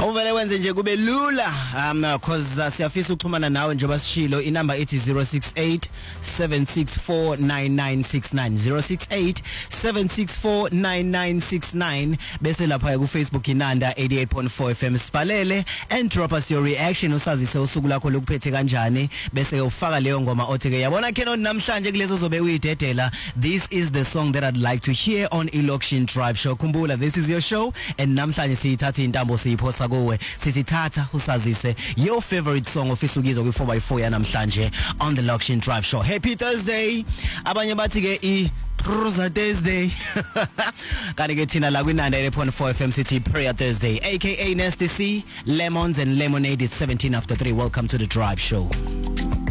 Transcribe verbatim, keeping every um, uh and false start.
Uvele wenze nje kube lula um cause uh, siyafisa ukuxhumana nawe njengoba sishilo inamba ethi zero six eight seven six four nine nine six nine zero six eight seven six four nine nine six nine bese lapha ku Facebook Inanda eighty-eight point four F M sipalele and drop us your reaction usazise usuku lakho lokuphethe kanjani bese ufaka leyo ngoma otheke yabona Kenon namhlanje kulezo zobe uyidedela. This is the song that I'd like to hear on Election Drive Show. Kumbula, this is your show and namhlanje siyithatha intambo siyiphosa kuwe sisithatha usazise your favorite song ofisa ukizwa ku four by four yanamhlanje on the Election Drive Show. Happy Thursday. Abanye bathi ke I Rosa Thursday. Kanti ke thina la kwinanda eighty point four F M City Prayer Thursday aka Nasty C, Lemons and Lemonade. It's seventeen after three. Welcome to the Drive Show.